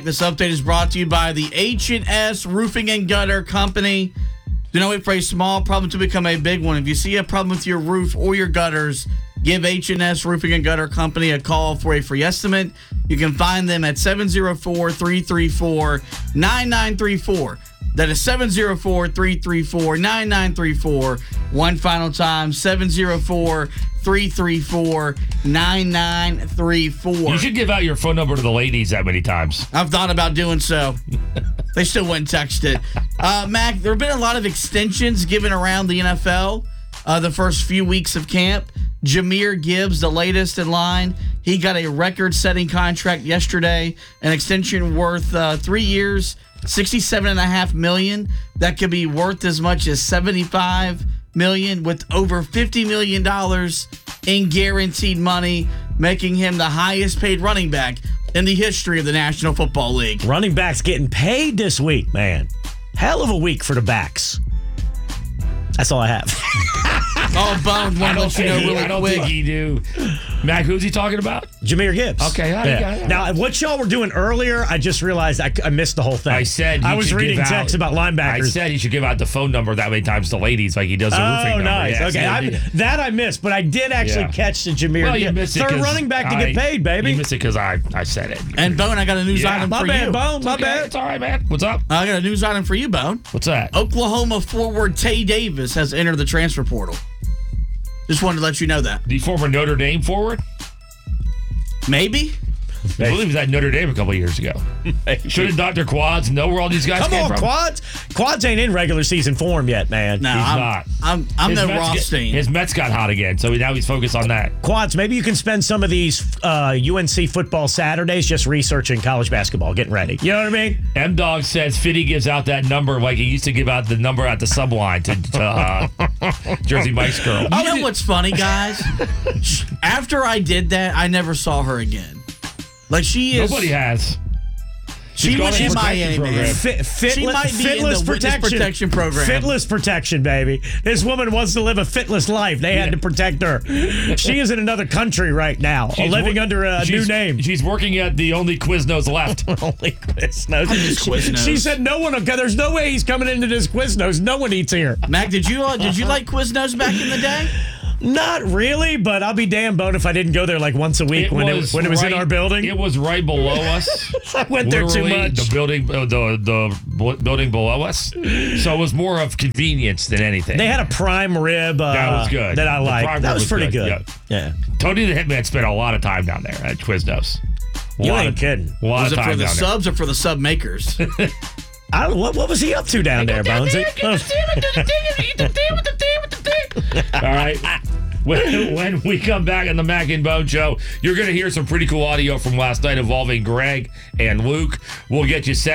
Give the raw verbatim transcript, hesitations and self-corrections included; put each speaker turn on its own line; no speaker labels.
This update is brought to you by the H and S Roofing and Gutter Company. Do not wait for a small problem to become a big one. If you see a problem with your roof or your gutters, give H and S Roofing and Gutter Company a call for a free estimate. You can find them at seven oh four, three three four, nine nine three four. That is seven oh four, three three four, nine nine three four. One final time, seven oh four, three three four, nine nine three four.
You should give out your phone number to the ladies that many times.
I've thought about doing so. They still wouldn't text it. Uh, Mac, there have been a lot of extensions given around the N F L uh, the first few weeks of camp. Jahmyr Gibbs, the latest in line. He got a record-setting contract yesterday, an extension worth uh, three years, sixty-seven point five million dollars. That could be worth as much as seventy-five million dollars, with over fifty million dollars in guaranteed money, making him the highest-paid running back in the history of the National Football League.
Running backs getting paid this week, man. Hell of a week for the backs. That's all I have.
Oh, Bones, want to let you know
he,
really
I don't
quick.
think he do. Mac, who's he talking about?
Jahmyr Gibbs.
Okay, I,
yeah.
I, I,
Now, what y'all were doing earlier, I just realized I, I missed the whole thing.
I said
I
you
was
should
reading
give
texts
out,
about linebackers.
I said he should give out the phone number that many times to ladies like he does the
Oh,
roofing number.
nice.
Yes,
okay,
yeah,
I,
yeah.
that I missed, but I did actually
Yeah.
catch the Jahmyr
Well, you
Gibbs.
missed it
Third
'cause
running back to
I-
get paid, baby.
You missed it because I, I said it.
And, Bone, I got a news
Yeah.
item
My
for
bad,
you.
Bone. My
Okay,
bad.
it's all right, man. What's up?
I got a news item for you, Bone.
What's that?
Oklahoma forward Tay Davis has entered the transfer portal. Just wanted to let you know that.
The former Notre Dame forward?
Maybe?
I believe he was at Notre Dame a couple of years ago. Shouldn't Doctor Quads know where all these guys
Come
came
on,
from?
Quads. Quads ain't in regular season form yet, man.
No,
He's
I'm
not.
I'm, I'm
His
no
Mets get-
Rothstein.
His Mets got hot again, so now he's focused on that.
Quads, maybe you can spend some of these uh, U N C football Saturdays just researching college basketball, getting ready. You know what I mean?
M Dog says Fitty gives out that number like he used to give out the number at the subline to, to uh, Jersey Mike's girl.
You know what's funny, guys? After I did that, I never saw her again. Like, she is...
Nobody has.
She
gone
was
in
in
protection
Miami.
program.
Fit, fit,
She might be in the
fitless
witness protection program.
Fitless protection, baby. This woman wants to live a fitless life. They had to protect her. She is in another country right now,
She's
living
wor-
under a new
she's-
name.
She's working at the only Quiznos left.
Only Quiznos.
miss
She,
Quiznos.
she said no one. Okay, there's no way he's coming into this Quiznos. No one eats here.
Mac, did you uh, did you like Quiznos back in the day?
Not really, but I'll be damn boned if I didn't go there like once a week when it when it was in
right-
our building.
It was right below us.
I went there too
Literally,
much.
The building, uh, the the bu- building below us. So it was more of convenience than anything.
They had a prime rib uh,
That was good.
that I
The
liked.
prime
That
rib
was
was
pretty
good,
good. Yeah.
Tony the Hitman spent a lot of time down there at Quiznos. A
You
lot
ain't
of,
kidding.
A lot
Was
of
it
time
for the
down there.
subs or for the sub makers?
I don't, what, what was he up to down there, Bonesy?
All right. When, when we come back on the Mac and Bone Show, you're going to hear some pretty cool audio from last night involving Greg and Luke. We'll get you set.